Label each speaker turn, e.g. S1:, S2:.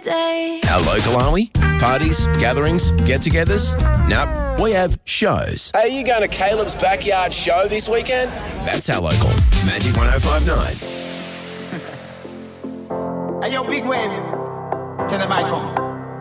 S1: day.
S2: How local are we? Parties, gatherings, get-togethers? Nope, we have shows.
S3: Hey, you going to Caleb's Backyard Show this weekend?
S2: That's how local. Magic 105.9.
S4: Hey, yo, Big Wave. Tell them I come.